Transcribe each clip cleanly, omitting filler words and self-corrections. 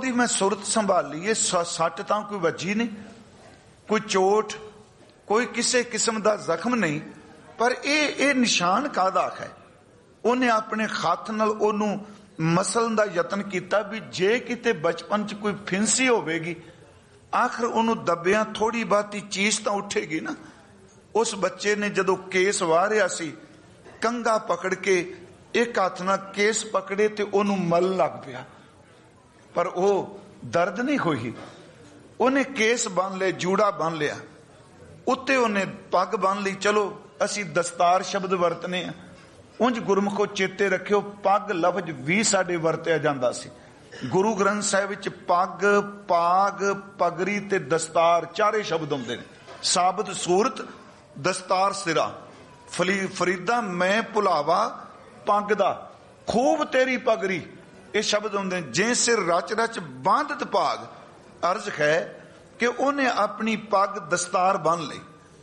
ਉਹਦੀ ਮੈਂ ਸੁਰਤ ਸੰਭਾਲੀ। ਇਹ ਸੱਟ ਤਾਂ ਕੋਈ ਵੱਜੀ ਨਹੀਂ, ਕੋਈ ਚੋਟ, ਕੋਈ ਕਿਸੇ ਕਿਸਮ ਦਾ ਜ਼ਖਮ ਨਹੀਂ, ਪਰ ਇਹ ਨਿਸ਼ਾਨ ਕਾਹਦਾ ਹੈ? ਉਹਨੇ ਆਪਣੇ ਹੱਥ ਨਾਲ ਉਹਨੂੰ ਮਸਲਣ ਦਾ ਯਤਨ ਕੀਤਾ ਵੀ ਜੇ ਕਿਤੇ ਬਚਪਨ 'ਚ ਕੋਈ ਫਿੰਸੀ ਹੋਵੇਗੀ, ਆਖਰ ਉਹਨੂੰ ਦੱਬਿਆਂ ਥੋੜੀ ਬਹੁਤੀ ਚੀਜ਼ ਤਾਂ ਉੱਠੇਗੀ ਨਾ। ਉਸ ਬੱਚੇ ਨੇ ਜਦੋਂ ਕੇਸ ਵਾਰਿਆ ਸੀ, ਕੰਘਾ ਪਕੜ ਕੇ ਇੱਕ ਹੱਥ ਨਾਲ ਕੇਸ ਪਕੜੇ ਤੇ ਉਹਨੂੰ ਮਲ ਲੱਗ ਪਿਆ, ਪਰ ਉਹ ਦਰਦ ਨਹੀਂ ਹੋਈ। ਉਹਨੇ ਕੇਸ ਬੰਨ ਲਏ, ਜੂੜਾ ਬੰਨ ਲਿਆ, ਉੱਤੇ ਉਹਨੇ ਪੱਗ ਬੰਨ ਲਈ। ਚਲੋ ਅਸੀਂ ਦਸਤਾਰ ਸ਼ਬਦ ਵਰਤਨੇ ਆ, ਉਂਝ ਗੁਰਮੁਖੋ ਚੇਤੇ ਰੱਖਿਓ ਪੱਗ ਲਫ਼ਜ਼ ਵੀ ਸਾਡੇ ਵਰਤਿਆ ਜਾਂਦਾ ਸੀ। ਗੁਰੂ ਗ੍ਰੰਥ ਸਾਹਿਬ ਵਿੱਚ ਪੱਗ, ਪਾਗ, ਪਗੜੀ ਤੇ ਦਸਤਾਰ ਚਾਰੇ ਸ਼ਬਦ ਹੁੰਦੇ ਨੇ। ਸਾਬਤ ਸੂਰਤ, ਦਸਤਾਰ ਸਿਰਾ, ਫਰੀਦਾ ਮੈਂ ਭੁਲਾਵਾ ਪੱਗ ਦਾ, ਖੂਬ ਤੇਰੀ ਪਗੜੀ, ਇਹ ਸ਼ਬਦ ਹੁੰਦੇ ਨੇ। ਜੇ ਸਿਰ ਰਚ ਰਚ ਬਾਂਧਤ ਭਾਗ, ਅਰਜ਼ ਹੈ ਕਿ ਉਹਨੇ ਆਪਣੀ ਪੱਗ ਦਸਤਾਰ ਬੰਨ ਲਈ।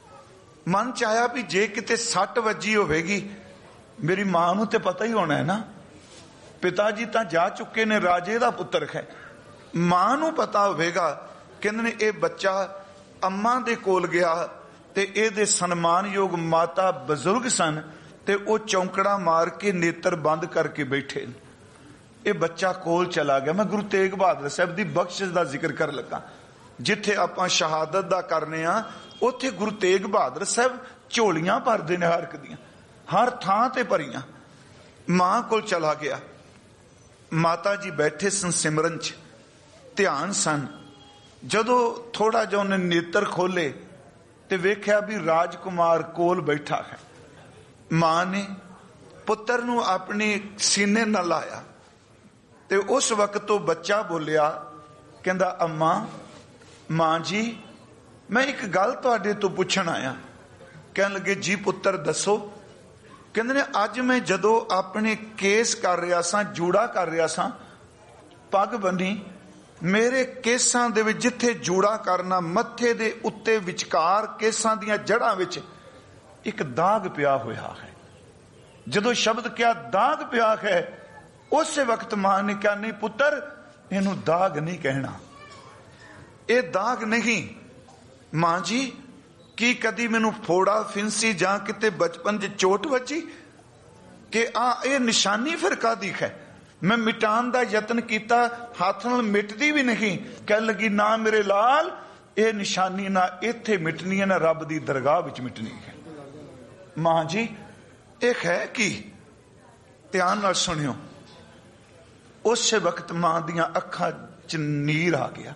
ਮਨ ਚ ਆਇਆ ਵੀ ਜੇ ਕਿਤੇ ਸੱਟ ਵੱਜੀ ਹੋਵੇਗੀ, ਮੇਰੀ ਮਾਂ ਨੂੰ ਤੇ ਪਤਾ ਹੀ ਹੋਣਾ ਹੈ ਨਾ, ਪਿਤਾ ਜੀ ਤਾਂ ਜਾ ਚੁੱਕੇ ਨੇ, ਰਾਜੇ ਦਾ ਪੁੱਤਰ ਹੈ, ਮਾਂ ਨੂੰ ਪਤਾ ਹੋਵੇਗਾ। ਕਹਿੰਦੇ ਨੇ ਇਹ ਬੱਚਾ ਅੰਮਾ ਦੇ ਕੋਲ ਗਿਆ ਤੇ ਇਹਦੇ ਸਨਮਾਨਯੋਗ ਮਾਤਾ ਬਜ਼ੁਰਗ ਸਨ ਤੇ ਉਹ ਚੌਂਕੜਾ ਮਾਰ ਕੇ ਨੇਤਰ ਬੰਦ ਕਰਕੇ ਬੈਠੇ। ਇਹ ਬੱਚਾ ਕੋਲ ਚਲਾ ਗਿਆ। ਮੈਂ ਗੁਰੂ ਤੇਗ ਬਹਾਦਰ ਸਾਹਿਬ ਦੀ ਬਖਸ਼ਿਸ਼ ਦਾ ਜ਼ਿਕਰ ਕਰ ਲੱਗਾ। ਜਿੱਥੇ ਆਪਾਂ ਸ਼ਹਾਦਤ ਦਾ ਕਰਨੇ ਆ, ਉੱਥੇ ਗੁਰੂ ਤੇਗ ਬਹਾਦਰ ਸਾਹਿਬ ਝੋਲੀਆਂ ਭਰਦੇ ਨੇ, ਹਰ ਇੱਕ ਦੀਆਂ, ਹਰ ਥਾਂ ਤੇ ਭਰੀਆਂ। ਮਾਂ ਕੋਲ ਚਲਾ ਗਿਆ। ਮਾਤਾ ਜੀ ਬੈਠੇ ਸਨ ਸਿਮਰਨ ਚ, ਧਿਆਨ ਸਨ। ਜਦੋਂ ਥੋੜਾ ਜਿਹਾ ਉਹਨੇ ਨੇਤਰ ਖੋਲੇ ਤੇ ਵੇਖਿਆ ਵੀ ਰਾਜਕੁਮਾਰ ਕੋਲ ਬੈਠਾ ਹੈ। ਮਾਂ ਨੇ ਪੁੱਤਰ ਨੂੰ ਆਪਣੇ ਸੀਨੇ ਨਾਲ ਲਾਇਆ ਤੇ ਉਸ ਵਕਤ ਉਹ ਬੱਚਾ ਬੋਲਿਆ, ਕਹਿੰਦਾ ਅੰਮਾ, ਮਾਂ ਜੀ ਮੈਂ ਇੱਕ ਗੱਲ ਤੁਹਾਡੇ ਤੋਂ ਪੁੱਛਣ ਆਇਆ। ਕਹਿਣ ਲੱਗੇ ਜੀ ਪੁੱਤਰ ਦੱਸੋ। ਕਹਿੰਦੇ ਨੇ ਅੱਜ ਮੈਂ ਜਦੋਂ ਆਪਣੇ ਕੇਸ ਕਰ ਰਿਹਾ ਸਾਂ, ਜੂੜਾ ਕਰ ਰਿਹਾ ਸਾਂ, ਪੱਗ ਬੰਨੀ, ਮੇਰੇ ਕੇਸਾਂ ਦੇ ਵਿੱਚ ਜਿੱਥੇ ਜੂੜਾ ਕਰਨਾ, ਮੱਥੇ ਦੇ ਉੱਤੇ ਵਿਚਕਾਰ ਕੇਸਾਂ ਦੀਆਂ ਜੜ੍ਹਾਂ ਵਿੱਚ ਇੱਕ ਦਾਗ ਪਿਆ ਹੋਇਆ ਹੈ। ਜਦੋਂ ਸ਼ਬਦ ਕਿਹਾ ਦਾਗ ਪਿਆ ਹੈ, ਉਸੇ ਵਕਤ ਮਾਂ ਨੇ ਕਿਹਾ ਨਹੀਂ ਪੁੱਤਰ, ਇਹਨੂੰ ਦਾਗ ਨਹੀਂ ਕਹਿਣਾ, ਇਹ ਦਾਗ ਨਹੀਂ। ਮਾਂ ਜੀ ਕੀ ਕਦੀ ਮੈਨੂੰ ਫੋੜਾ, ਫਿੰਸੀ ਜਾਂ ਕਿਤੇ ਬਚਪਨ 'ਚ ਚੋਟ ਵੱਜੀ ਕਿ ਇਹ ਨਿਸ਼ਾਨੀ ਫਿਰ ਕਾਹਦੀ ਹੈ? ਮੈਂ ਮਿਟਾਉਣ ਦਾ ਯਤਨ ਕੀਤਾ, ਹੱਥ ਨਾਲ ਮਿਟਦੀ ਵੀ ਨਹੀਂ। ਕਹਿਣ ਲੱਗੀ ਨਾ ਮੇਰੇ ਲਾਲ, ਇਹ ਨਿਸ਼ਾਨੀ ਨਾ ਇੱਥੇ ਮਿਟਣੀ ਹੈ, ਨਾ ਰੱਬ ਦੀ ਦਰਗਾਹ ਵਿੱਚ ਮਿਟਣੀ ਹੈ। ਮਾਂ ਜੀ ਇਹ ਹੈ ਕੀ? ਧਿਆਨ ਨਾਲ ਸੁਣਿਓ। ਉਸੇ ਵਕਤ ਮਾਂ ਦੀਆਂ ਅੱਖਾਂ 'ਚ ਨੀਰ ਆ ਗਿਆ।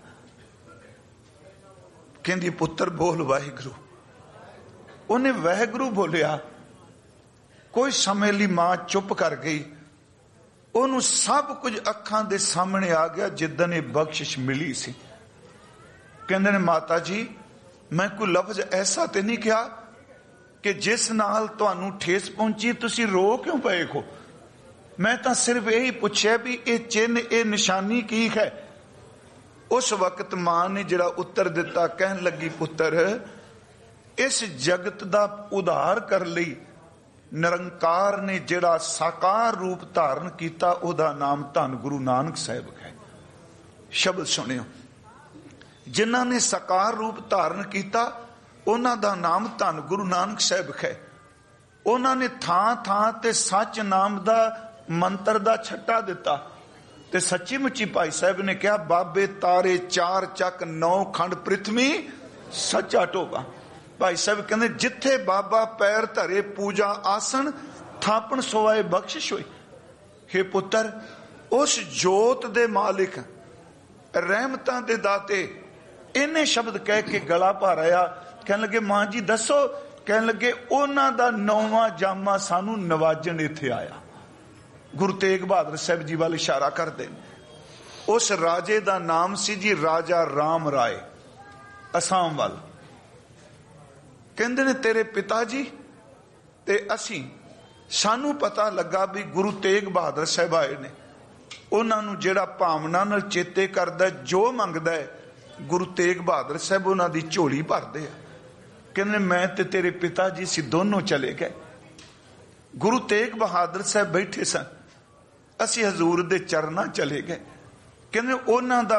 ਕਹਿੰਦੀ ਪੁੱਤਰ ਬੋਲ ਵਾਹਿਗੁਰੂ। ਉਹਨੇ ਵਾਹਿਗੁਰੂ ਬੋਲਿਆ। ਕੋਈ ਸਮੇਂ ਲਈ ਮਾਂ ਚੁੱਪ ਕਰ ਗਈ। ਉਹਨੂੰ ਸਭ ਕੁਝ ਅੱਖਾਂ ਦੇ ਸਾਹਮਣੇ ਆ ਗਿਆ ਜਿੱਦਣ ਇਹ ਬਖਸ਼ਿਸ਼ ਮਿਲੀ ਸੀ। ਕਹਿੰਦੇ ਨੇ ਮਾਤਾ ਜੀ ਮੈਂ ਕੋਈ ਲਫ਼ਜ਼ ਐਸਾ ਤੇ ਨਹੀਂ ਕਿਹਾ ਕਿ ਜਿਸ ਨਾਲ ਤੁਹਾਨੂੰ ਠੇਸ ਪਹੁੰਚੀ, ਤੁਸੀਂ ਰੋ ਕਿਉਂ ਪਏ ਹੋ? ਮੈਂ ਤਾਂ ਸਿਰਫ ਇਹੀ ਪੁੱਛਿਆ ਵੀ ਇਹ ਚਿੰਨ੍ਹ, ਇਹ ਨਿਸ਼ਾਨੀ ਕੀ ਹੈ? ਉਸ ਵਕਤ ਮਾਂ ਨੇ ਜਿਹੜਾ ਉੱਤਰ ਦਿੱਤਾ, ਕਹਿਣ ਲੱਗੀ ਪੁੱਤਰ, ਇਸ ਜਗਤ ਦਾ ਉਧਾਰ ਕਰਨ ਲਈ ਨਿਰੰਕਾਰ ਨੇ ਜਿਹੜਾ ਸਾਕਾਰ ਰੂਪ ਧਾਰਨ ਕੀਤਾ, ਉਹਦਾ ਨਾਮ ਧੰਨ ਗੁਰੂ ਨਾਨਕ ਸਾਹਿਬ ਹੈ। ਸ਼ਬਦ ਸੁਣਿਓ। ਜਿਨ੍ਹਾਂ ਨੇ ਸਾਕਾਰ ਰੂਪ ਧਾਰਨ ਕੀਤਾ, ਉਹਨਾਂ ਦਾ ਨਾਮ ਧੰਨ ਗੁਰੂ ਨਾਨਕ ਸਾਹਿਬ ਹੈ। ਉਹਨਾਂ ਨੇ ਥਾਂ ਥਾਂ ਤੇ ਸੱਚ ਨਾਮ ਦਾ ਮੰਤਰ ਦਾ ਛੱਟਾ ਦਿੱਤਾ ਤੇ ਸੱਚੀ ਮੁੱਚੀ ਭਾਈ ਸਾਹਿਬ ਨੇ ਕਿਹਾ, ਬਾਬੇ ਤਾਰੇ ਚਾਰ ਚੱਕ, 9 ਖੰਡ ਪ੍ਰਿਥਵੀ ਸੱਚਾ ਟੋਬਾ। ਭਾਈ ਸਾਹਿਬ ਕਹਿੰਦੇ ਜਿੱਥੇ ਬਾਬਾ ਪੈਰ ਧਰੇ, ਪੂਜਾ ਆਸਣ ਥਾਪਣ ਸੋਏ ਬਖਸ਼ਿਸ਼ ਹੋਈ। हे ਪੁੱਤਰ, ਉਸ ਜੋਤ ਦੇ ਮਾਲਿਕ, ਰਹਿਮਤਾਂ ਦੇ ਦਾਤੇ, ਇਹਨੇ ਸ਼ਬਦ ਕਹਿ ਕੇ ਗਲਾ ਭਰ ਆਇਆ। ਕਹਿਣ ਲੱਗੇ ਮਾਂ ਜੀ ਦੱਸੋ। ਕਹਿਣ ਲੱਗੇ ਉਹਨਾਂ ਦਾ 9ਵਾਂ ਜਾਮਾ ਸਾਨੂੰ ਨਵਾਜਣ ਇੱਥੇ ਆਇਆ। ਗੁਰੂ ਤੇਗ ਬਹਾਦਰ ਸਾਹਿਬ ਜੀ ਵੱਲ ਇਸ਼ਾਰਾ ਕਰਦੇ ਨੇ। ਉਸ ਰਾਜੇ ਦਾ ਨਾਮ ਸੀ ਜੀ ਰਾਜਾ ਰਾਮ ਰਾਏ, ਅਸਾਮ ਵੱਲ। ਕਹਿੰਦੇ ਨੇ ਤੇਰੇ ਪਿਤਾ ਜੀ ਤੇ ਅਸੀਂ, ਸਾਨੂੰ ਪਤਾ ਲੱਗਾ ਵੀ ਗੁਰੂ ਤੇਗ ਬਹਾਦਰ ਸਾਹਿਬ ਆਏ ਨੇ। ਉਹਨਾਂ ਨੂੰ ਜਿਹੜਾ ਭਾਵਨਾ ਨਾਲ ਚੇਤੇ ਕਰਦਾ, ਜੋ ਮੰਗਦਾ ਹੈ, ਗੁਰੂ ਤੇਗ ਬਹਾਦਰ ਸਾਹਿਬ ਉਹਨਾਂ ਦੀ ਝੋਲੀ ਭਰਦੇ ਆ। ਕਹਿੰਦੇ ਮੈਂ ਤੇ ਤੇਰੇ ਪਿਤਾ ਜੀ ਸੀ, ਦੋਨੋਂ ਚਲੇ ਗਏ। ਗੁਰੂ ਤੇਗ ਬਹਾਦਰ ਸਾਹਿਬ ਬੈਠੇ ਸਨ, ਅਸੀਂ ਹਜ਼ੂਰ ਦੇ ਚਰਨਾਂ ਚਲੇ ਗਏ। ਕਹਿੰਦੇ ਉਹਨਾਂ ਦਾ